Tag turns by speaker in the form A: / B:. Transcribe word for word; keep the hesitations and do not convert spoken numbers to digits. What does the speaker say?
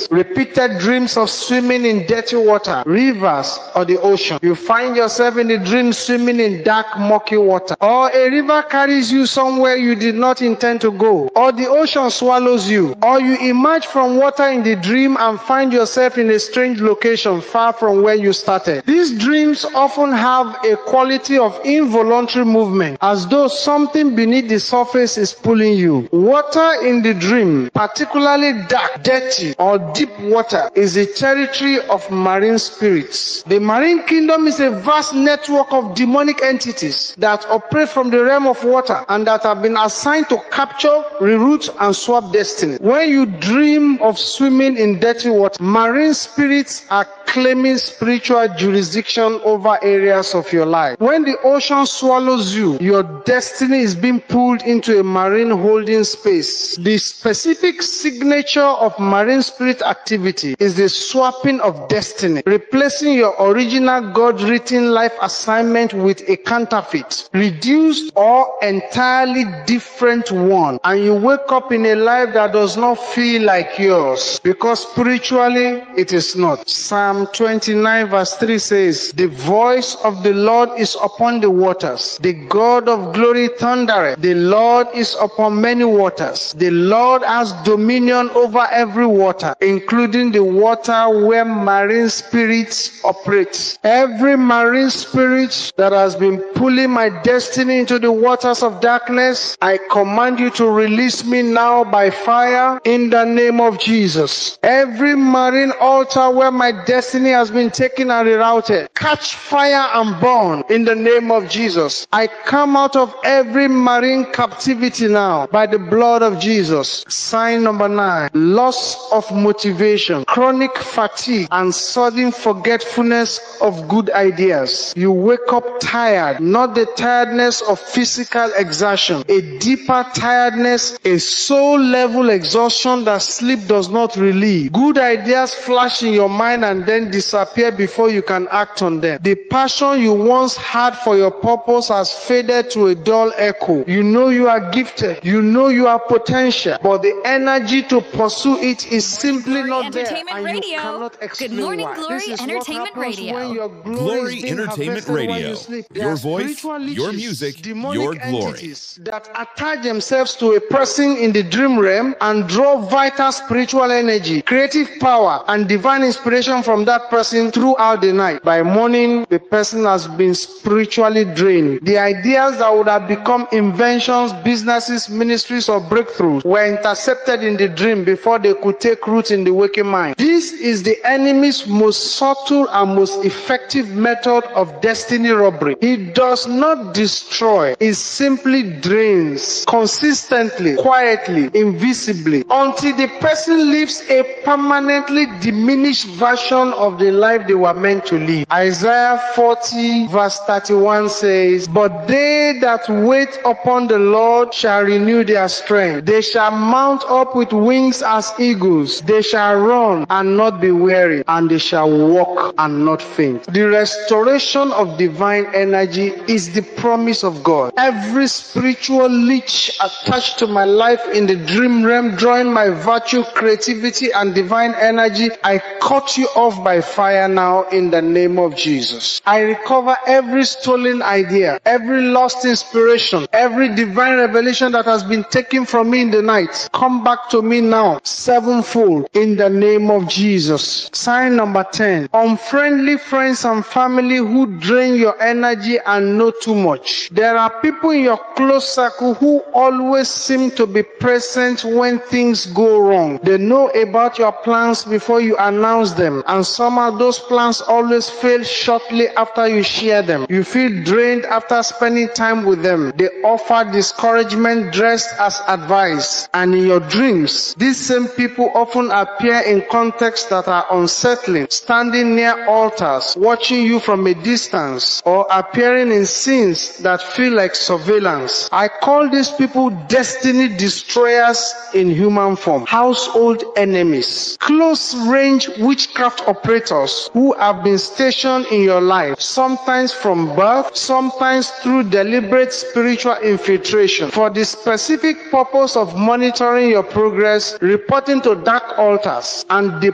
A: lakes, repeated dreams of swimming in dirty water, rivers, or the ocean. You find yourself in a dream swimming in dark, murky water, or a river carries you somewhere you did not intend to go, or the ocean swallows you, or you emerge from water in the dream and find yourself in a strange location far from where you started. These dreams often have a quality of involuntary movement, as though something beneath the surface is pulling you. Water in the dream, particularly dark, dirty, or deep water, is the territory of marine spirits. The marine kingdom is a vast network of demonic entities that operate from the realm of water and that have been assigned to capture, reroute, and swap destiny. When you dream of swimming in dirty water, marine spirits are claiming spiritual jurisdiction over areas of your life. When the ocean swallows you, your destiny is being pulled into a marine holding space. The specific signature of marine spirit activity is the swapping of destiny, replacing your original God-written life assignment with a counterfeit, reduced or entirely different one, and you wake up in a life that does not feel like yours, because spiritually it is not. Psalm twenty-nine verse three says, "The voice of the Lord is upon the waters. The God of glory thundereth. The Lord is upon many waters. The Lord has dominion over every water, including the water where marine spirits operate." Every marine spirit that has been pulling my destiny into the waters of darkness, I command you to release me now by fire in the name of Jesus. Every marine altar where my destiny has been taken and rerouted, catch fire and burn in the name of Jesus. I come out of every marine captivity now by the blood of Jesus. Sign number nine: loss of motivation, chronic fatigue, and sudden forgetfulness of good ideas. You wake up tired, not the tiredness of physical exertion, a deeper tiredness, a soul level exhaustion that sleep does not relieve. Good ideas flash in your mind and then disappear before you can act on them. The passion you once had for your purpose has faded to a dull echo. You know you are gifted, you know you have potential, but the energy to pursue it is simply
B: Glory
A: not there,
B: Entertainment
A: and
B: Radio.
A: you cannot explain
B: Good morning,
A: why.
B: Glory
A: This is
B: Entertainment
A: what happens
B: Radio.
A: when your glory,
C: Glory
A: is being
C: Entertainment
A: harvested while
C: Radio.
A: you sleep. There
C: Your
A: are
C: voice,
A: spiritual
C: your
A: leeches,
C: music,
A: demonic
C: your glory.
A: entities that attach themselves to a person in the dream realm and draw vital spiritual energy, creative power, and divine inspiration from that person throughout the night. By morning, the person has been spiritually drained. The ideas that would have become inventions, businesses, ministries, or breakthroughs were intercepted in the dream before they could take root in the waking mind. This is the enemy's most subtle and most effective method of destiny robbery. He does not destroy, he simply drains consistently, quietly, invisibly, until the person lives a permanently diminished version of the life they were meant to live. Isaiah forty verse thirty-one says, "But they that wait upon the Lord shall renew their strength. They shall mount up with wings as eagles. They shall run and not be weary, and they shall walk and not faint." The restoration of divine energy is the promise of God. Every spiritual leech attached to my life in the dream realm, drawing my virtue, creativity, and divine energy, I cut you off by fire now in the name of Jesus. I recover every stolen idea, every lost inspiration, every divine revelation that has been taken from me in the night. Come back to me now, sevenfold, in the name of Jesus. Sign number ten: unfriendly friends and family who drain your energy and know too much. There are people in your close circle who always seem to be present when things go wrong. They know about your plans before you announce them, and somehow those plans always fail shortly after you share them. You feel drained after spending time with them. They offer discouragement dressed as advice, and in your dreams, these same people often appear in contexts that are unsettling, standing near altars, watching you from a distance, or appearing in scenes that feel like surveillance. I call these people destiny destroyers in human form, household enemies, close-range witchcraft operators who have been stationed in your life, sometimes from birth, sometimes through deliberate spiritual infiltration, for the specific purpose of monitoring your progress, reporting to dark altars, and